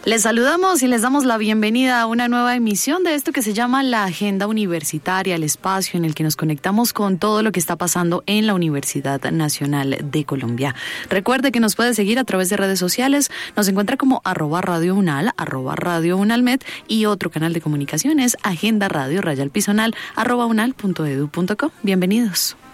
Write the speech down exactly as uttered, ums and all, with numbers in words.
Les saludamos y les damos la bienvenida a una nueva emisión de esto que se llama la Agenda Universitaria, el espacio en el que nos conectamos con todo lo que está pasando en la Universidad Nacional de Colombia. Recuerde que nos puede seguir a través de redes sociales, nos encuentra como arroba Radio Unal, arroba Radio Unalmed y otro canal de comunicaciones, Agenda Radio Rayal Pisonal, arroba unal punto edu punto co. Bienvenidos.